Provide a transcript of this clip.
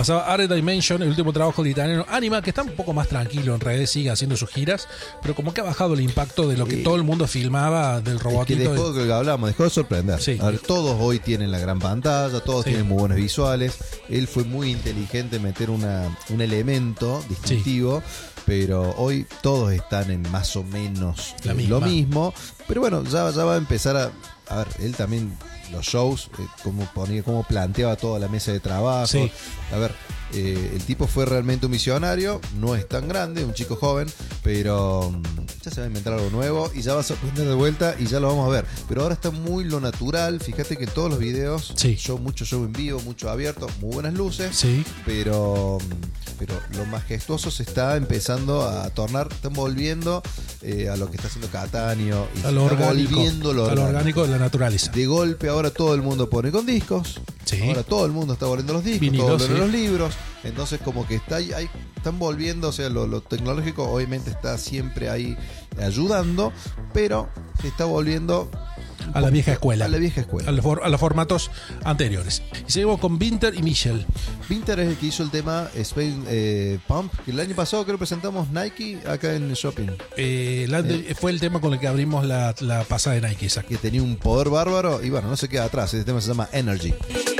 pasaba Art Dimension, el último trabajo del italiano Anima, que está un poco más tranquilo en redes, sigue haciendo sus giras, pero como que ha bajado el impacto de lo que todo el mundo filmaba del robotito. Es que dejó, que hablamos, dejó de sorprender. Sí. A ver, todos hoy tienen la gran pantalla, todos tienen muy buenos visuales. Él fue muy inteligente en meter un elemento distintivo, pero hoy todos están en más o menos lo mismo. Pero bueno, ya va a empezar a ver, él también, los shows, cómo planteaba toda la mesa de trabajo. Sí. A ver, el tipo fue realmente un visionario, no es tan grande, un chico joven, pero ya se va a inventar algo nuevo y ya va a sorprender de vuelta y ya lo vamos a ver. Pero ahora está muy lo natural, fíjate que en todos los videos, mucho show en vivo, mucho abierto, muy buenas luces, pero lo majestuoso se está empezando a tornar, están volviendo a lo que está haciendo Cataño y a lo orgánico de la naturaleza. De golpe ahora todo el mundo pone con discos. Ahora todo el mundo está volviendo los discos, vinilos, todos los libros. Entonces como que están volviendo, o sea, lo tecnológico obviamente está siempre ahí ayudando, pero se está volviendo a la vieja escuela. A la vieja escuela. A los formatos anteriores. Y seguimos con Winter y Michel. Winter es el que hizo el tema Spain Pump, que el año pasado creo que presentamos Nike acá en el shopping. Fue el tema con el que abrimos la pasada de Nike, exacto. Que tenía un poder bárbaro y bueno, no se queda atrás. Este tema se llama Energy.